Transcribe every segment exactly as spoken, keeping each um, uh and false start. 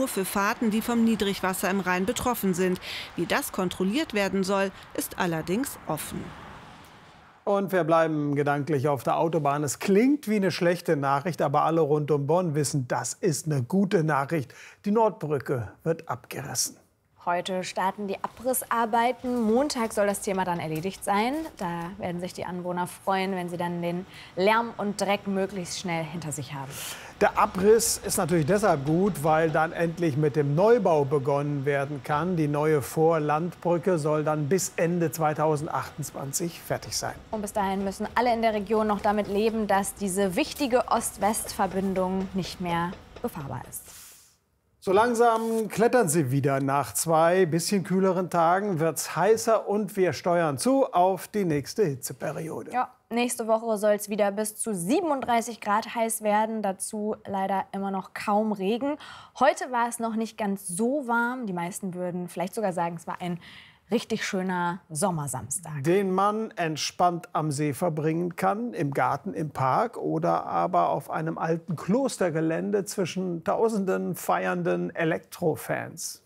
nur für Fahrten, die vom Niedrigwasser im Rhein betroffen sind. Wie das kontrolliert werden soll, ist allerdings offen. Und wir bleiben gedanklich auf der Autobahn. Es klingt wie eine schlechte Nachricht, aber alle rund um Bonn wissen, das ist eine gute Nachricht. Die Nordbrücke wird abgerissen. Heute starten die Abrissarbeiten. Montag soll das Thema dann erledigt sein. Da werden sich die Anwohner freuen, wenn sie dann den Lärm und Dreck möglichst schnell hinter sich haben. Der Abriss ist natürlich deshalb gut, weil dann endlich mit dem Neubau begonnen werden kann. Die neue Vorlandbrücke soll dann bis Ende zweitausendachtundzwanzig fertig sein. Und bis dahin müssen alle in der Region noch damit leben, dass diese wichtige Ost-West-Verbindung nicht mehr befahrbar ist. So langsam klettern sie wieder. Nach zwei bisschen kühleren Tagen wird es heißer und wir steuern zu auf die nächste Hitzeperiode. Ja, nächste Woche soll es wieder bis zu siebenunddreißig Grad heiß werden. Dazu leider immer noch kaum Regen. Heute war es noch nicht ganz so warm. Die meisten würden vielleicht sogar sagen, es war ein richtig schöner Sommersamstag. Den man entspannt am See verbringen kann, im Garten, im Park oder aber auf einem alten Klostergelände zwischen tausenden feiernden Elektrofans.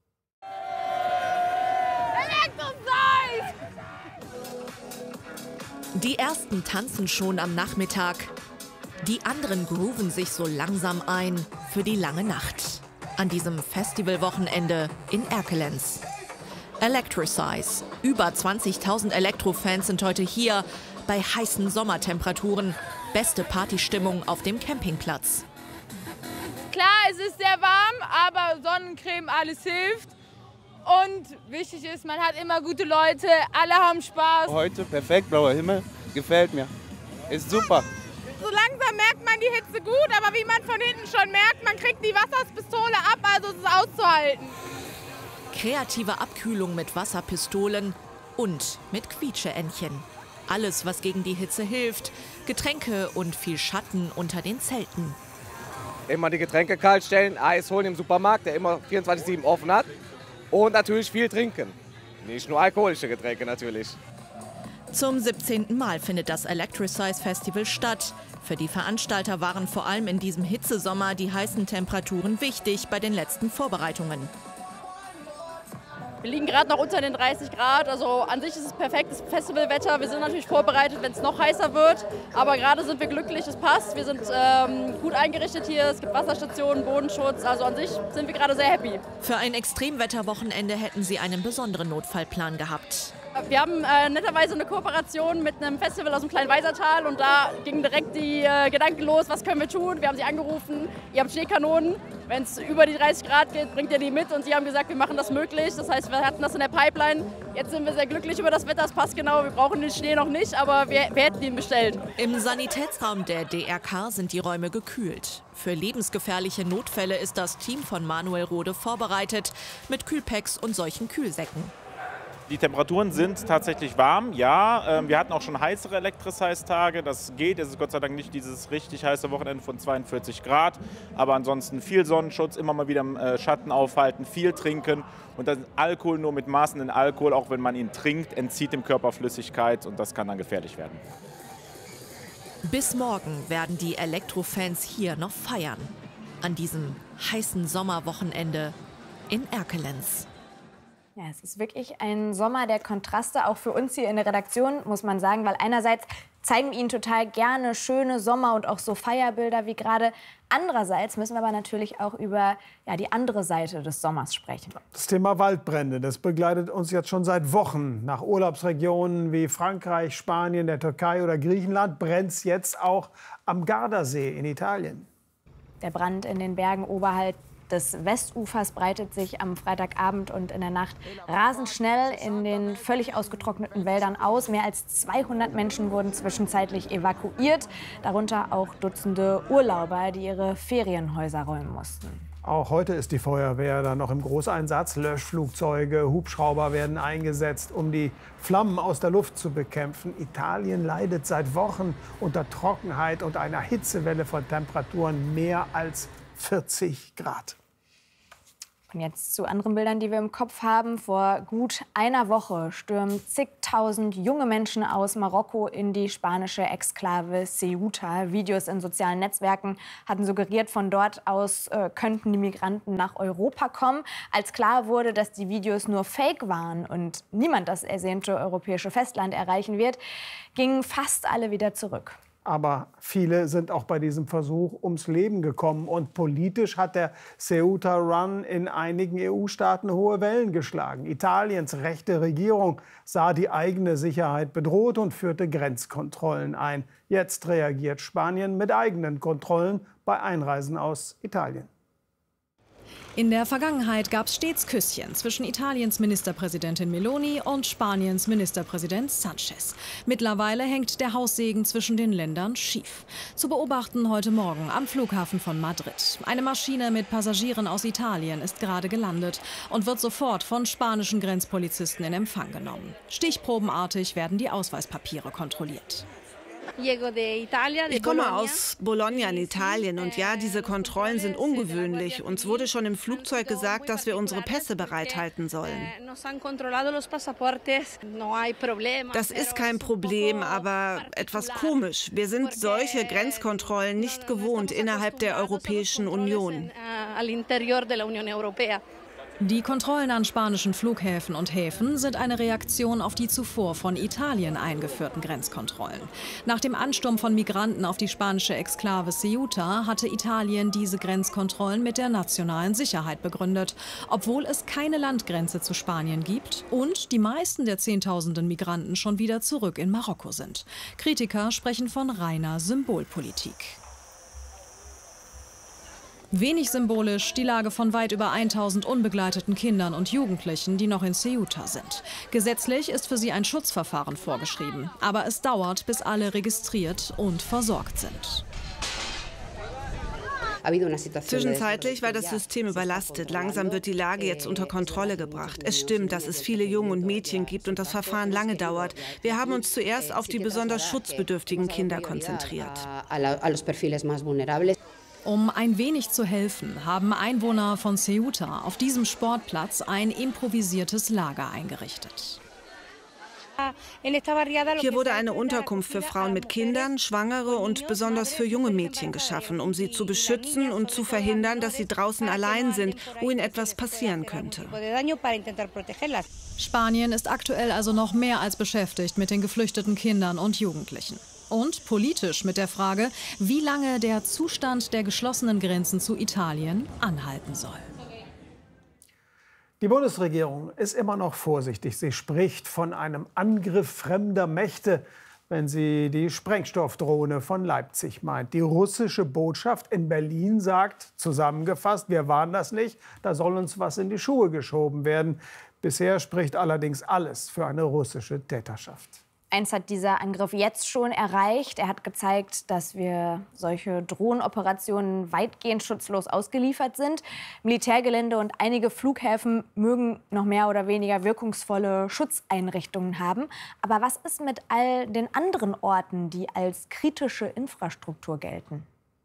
Die ersten tanzen schon am Nachmittag. Die anderen grooven sich so langsam ein für die lange Nacht. An diesem Festivalwochenende in Erkelenz. Electricize. Über zwanzigtausend Elektrofans sind heute hier bei heißen Sommertemperaturen. Beste Partystimmung auf dem Campingplatz. Klar, es ist sehr warm, aber Sonnencreme, alles hilft. Und wichtig ist, man hat immer gute Leute, alle haben Spaß. Heute perfekt, blauer Himmel, gefällt mir. Ist super. So langsam merkt man die Hitze gut, aber wie man von hinten schon merkt, man kriegt die Wasserpistole ab, also es ist auszuhalten. Kreative Abkühlung mit Wasserpistolen und mit Quietscheentchen. Alles, was gegen die Hitze hilft. Getränke und viel Schatten unter den Zelten. Immer die Getränke kalt stellen, Eis holen im Supermarkt, der immer vierundzwanzig sieben offen hat. Und natürlich viel trinken. Nicht nur alkoholische Getränke natürlich. Zum siebzehnten Mal findet das Electricize Festival statt. Für die Veranstalter waren vor allem in diesem Hitzesommer die heißen Temperaturen wichtig bei den letzten Vorbereitungen. Wir liegen gerade noch unter den dreißig Grad, also an sich ist es perfektes Festivalwetter. Wir sind natürlich vorbereitet, wenn es noch heißer wird, aber gerade sind wir glücklich, es passt. Wir sind ähm, gut eingerichtet hier, es gibt Wasserstationen, Bodenschutz, also an sich sind wir gerade sehr happy. Für ein Extremwetterwochenende hätten sie einen besonderen Notfallplan gehabt. Wir haben äh, netterweise eine Kooperation mit einem Festival aus dem kleinen Weisertal und da ging direkt die äh, Gedanken los, was können wir tun? Wir haben sie angerufen, ihr habt Schneekanonen, wenn es über die dreißig Grad geht, bringt ihr die mit und sie haben gesagt, wir machen das möglich. Das heißt, wir hatten das in der Pipeline. Jetzt sind wir sehr glücklich über das Wetter, es passt genau, wir brauchen den Schnee noch nicht, aber wir, wir hätten ihn bestellt. Im Sanitätsraum der D R K sind die Räume gekühlt. Für lebensgefährliche Notfälle ist das Team von Manuel Rode vorbereitet mit Kühlpacks und solchen Kühlsäcken. Die Temperaturen sind tatsächlich warm, ja. Wir hatten auch schon heißere Electricize-Tage, das geht. Es ist Gott sei Dank nicht dieses richtig heiße Wochenende von zweiundvierzig Grad. Aber ansonsten viel Sonnenschutz, immer mal wieder im Schatten aufhalten, viel trinken. Und dann Alkohol nur mit Maßen in Alkohol, auch wenn man ihn trinkt, entzieht dem Körper Flüssigkeit und das kann dann gefährlich werden. Bis morgen werden die Elektrofans hier noch feiern. An diesem heißen Sommerwochenende in Erkelenz. Ja, es ist wirklich ein Sommer der Kontraste, auch für uns hier in der Redaktion, muss man sagen. Weil einerseits zeigen wir Ihnen total gerne schöne Sommer- und auch so Feierbilder wie gerade. Andererseits müssen wir aber natürlich auch über ja, die andere Seite des Sommers sprechen. Das Thema Waldbrände, das begleitet uns jetzt schon seit Wochen. Nach Urlaubsregionen wie Frankreich, Spanien, der Türkei oder Griechenland brennt es jetzt auch am Gardasee in Italien. Der Brand in den Bergen oberhalb des Westufers breitet sich am Freitagabend und in der Nacht rasend schnell in den völlig ausgetrockneten Wäldern aus. Mehr als zweihundert Menschen wurden zwischenzeitlich evakuiert, darunter auch Dutzende Urlauber, die ihre Ferienhäuser räumen mussten. Auch heute ist die Feuerwehr dann noch im Großeinsatz. Löschflugzeuge, Hubschrauber werden eingesetzt, um die Flammen aus der Luft zu bekämpfen. Italien leidet seit Wochen unter Trockenheit und einer Hitzewelle von Temperaturen mehr als vierzig Grad. Und jetzt zu anderen Bildern, die wir im Kopf haben. Vor gut einer Woche stürmen zigtausend junge Menschen aus Marokko in die spanische Exklave Ceuta. Videos in sozialen Netzwerken hatten suggeriert, von dort aus äh, könnten die Migranten nach Europa kommen. Als klar wurde, dass die Videos nur Fake waren und niemand das ersehnte europäische Festland erreichen wird, gingen fast alle wieder zurück. Aber viele sind auch bei diesem Versuch ums Leben gekommen. Und politisch hat der Ceuta-Run in einigen E U-Staaten hohe Wellen geschlagen. Italiens rechte Regierung sah die eigene Sicherheit bedroht und führte Grenzkontrollen ein. Jetzt reagiert Spanien mit eigenen Kontrollen bei Einreisen aus Italien. In der Vergangenheit gab es stets Küsschen zwischen Italiens Ministerpräsidentin Meloni und Spaniens Ministerpräsident Sanchez. Mittlerweile hängt der Haussegen zwischen den Ländern schief. Zu beobachten heute Morgen am Flughafen von Madrid. Eine Maschine mit Passagieren aus Italien ist gerade gelandet und wird sofort von spanischen Grenzpolizisten in Empfang genommen. Stichprobenartig werden die Ausweispapiere kontrolliert. Ich komme aus Bologna in Italien und ja, diese Kontrollen sind ungewöhnlich. Uns wurde schon im Flugzeug gesagt, dass wir unsere Pässe bereithalten sollen. Das ist kein Problem, aber etwas komisch. Wir sind solche Grenzkontrollen nicht gewohnt innerhalb der Europäischen Union. Die Kontrollen an spanischen Flughäfen und Häfen sind eine Reaktion auf die zuvor von Italien eingeführten Grenzkontrollen. Nach dem Ansturm von Migranten auf die spanische Exklave Ceuta hatte Italien diese Grenzkontrollen mit der nationalen Sicherheit begründet, obwohl es keine Landgrenze zu Spanien gibt und die meisten der Zehntausenden Migranten schon wieder zurück in Marokko sind. Kritiker sprechen von reiner Symbolpolitik. Wenig symbolisch die Lage von weit über tausend unbegleiteten Kindern und Jugendlichen, die noch in Ceuta sind. Gesetzlich ist für sie ein Schutzverfahren vorgeschrieben. Aber es dauert, bis alle registriert und versorgt sind. Zwischenzeitlich war das System überlastet. Langsam wird die Lage jetzt unter Kontrolle gebracht. Es stimmt, dass es viele Jungen und Mädchen gibt und das Verfahren lange dauert. Wir haben uns zuerst auf die besonders schutzbedürftigen Kinder konzentriert. Um ein wenig zu helfen, haben Einwohner von Ceuta auf diesem Sportplatz ein improvisiertes Lager eingerichtet. Hier wurde eine Unterkunft für Frauen mit Kindern, Schwangere und besonders für junge Mädchen geschaffen, um sie zu beschützen und zu verhindern, dass sie draußen allein sind, wo ihnen etwas passieren könnte. Spanien ist aktuell also noch mehr als beschäftigt mit den geflüchteten Kindern und Jugendlichen. Und politisch mit der Frage, wie lange der Zustand der geschlossenen Grenzen zu Italien anhalten soll. Die Bundesregierung ist immer noch vorsichtig. Sie spricht von einem Angriff fremder Mächte, wenn sie die Sprengstoffdrohne von Leipzig meint. Die russische Botschaft in Berlin sagt, zusammengefasst, wir waren das nicht, da soll uns was in die Schuhe geschoben werden. Bisher spricht allerdings alles für eine russische Täterschaft. Eins hat dieser Angriff jetzt schon erreicht. Er hat gezeigt, dass wir solche Drohnenoperationen weitgehend schutzlos ausgeliefert sind. Militärgelände und einige Flughäfen mögen noch mehr oder weniger wirkungsvolle Schutzeinrichtungen haben. Aber was ist mit all den anderen Orten, die als kritische Infrastruktur gelten?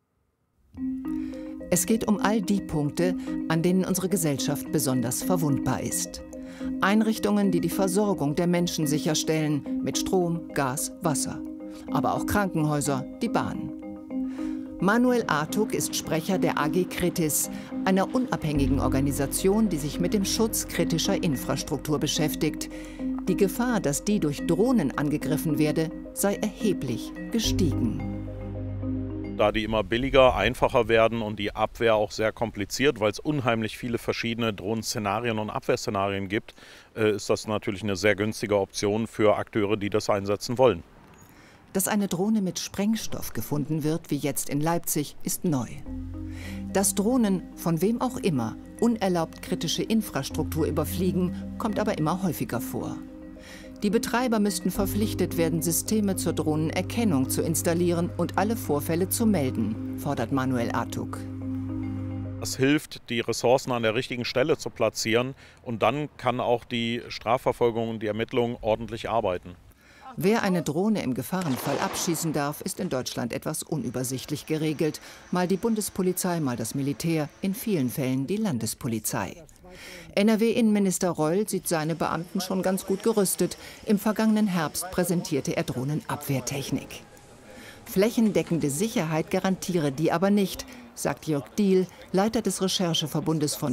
Es geht um all die Punkte, an denen unsere Gesellschaft besonders verwundbar ist. Einrichtungen, die die Versorgung der Menschen sicherstellen, mit Strom, Gas, Wasser. Aber auch Krankenhäuser, die Bahn. Manuel Artuk ist Sprecher der A G Kritis, einer unabhängigen Organisation, die sich mit dem Schutz kritischer Infrastruktur beschäftigt. Die Gefahr, dass die durch Drohnen angegriffen werde, sei erheblich gestiegen. Da die immer billiger, einfacher werden und die Abwehr auch sehr kompliziert, weil es unheimlich viele verschiedene Drohnenszenarien und Abwehrszenarien gibt, ist das natürlich eine sehr günstige Option für Akteure, die das einsetzen wollen. Dass eine Drohne mit Sprengstoff gefunden wird, wie jetzt in Leipzig, ist neu. Dass Drohnen, von wem auch immer, unerlaubt kritische Infrastruktur überfliegen, kommt aber immer häufiger vor. Die Betreiber müssten verpflichtet werden, Systeme zur Drohnenerkennung zu installieren und alle Vorfälle zu melden, fordert Manuel Artuk. Das hilft, die Ressourcen an der richtigen Stelle zu platzieren, und dann kann auch die Strafverfolgung und die Ermittlung ordentlich arbeiten. Wer eine Drohne im Gefahrenfall abschießen darf, ist in Deutschland etwas unübersichtlich geregelt. Mal die Bundespolizei, mal das Militär, in vielen Fällen die Landespolizei. N R W-Innenminister Reul sieht seine Beamten schon ganz gut gerüstet. Im vergangenen Herbst präsentierte er Drohnenabwehrtechnik. Flächendeckende Sicherheit garantiere die aber nicht, sagt Jörg Diehl, Leiter des Rechercheverbundes von